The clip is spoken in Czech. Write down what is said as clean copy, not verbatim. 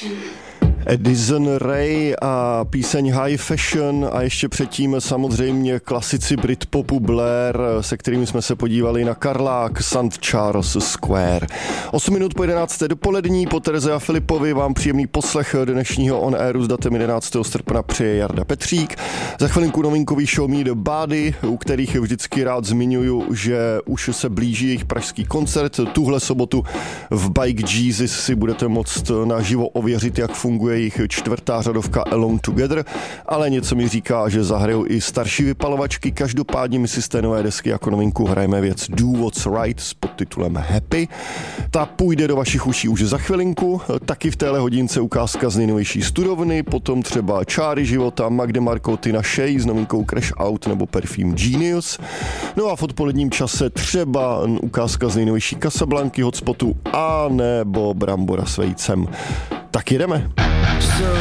Addison Rae a píseň High Fashion a ještě předtím samozřejmě klasici Britpopu Blair, se kterými jsme se podívali na Karlák St. Charles Square. 8 minut po 11. dopolední, po Tereze a Filipovi vám příjemný poslech dnešního On Airu s datem 11. srpna přeje Jarda Petřík. Za chvilinku novinkový show Meet the Body, u kterých vždycky rád zmiňuju, že už se blíží jejich pražský koncert. Tuhle sobotu v Bike Jesus si budete moct naživo ověřit, jak funguje jejich čtvrtá řadovka Alone Together, ale něco mi říká, že zahrajou i starší vypalovačky. Každopádně my si z té nové desky jako novinku hrajeme věc Do What's Right s podtitulem Happy. Ta půjde do vašich uší už za chvilinku, taky v téhle hodince ukázka z nejnovější studovny, potom třeba Čáry života, Magde Markoty na Shay s novinkou Crash Out nebo Perfume Genius. No a v odpoledním čase třeba ukázka z nejnovější Casablanky, Hotspotu a nebo Brambora s vejcem. Tak jedeme.